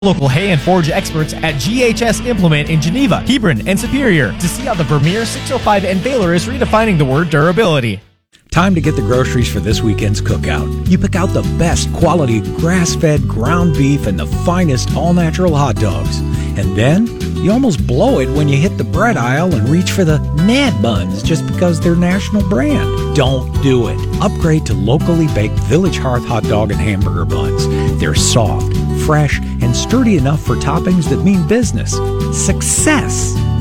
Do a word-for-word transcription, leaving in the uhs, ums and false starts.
Local hay and forage experts at G H S Implement in Geneva, Hebron, and Superior to see how the Vermeer six oh five and Baylor is redefining the word durability. Time to get the groceries for this weekend's cookout. You pick out the best quality grass-fed ground beef and the finest all-natural hot dogs. And then you almost blow it when you hit the bread aisle and reach for the Nad Buns just because they're national brand. Don't do it. Upgrade to locally baked Village Hearth hot dog and hamburger buns. They're soft, fresh, and sturdy enough for toppings that mean business. Success!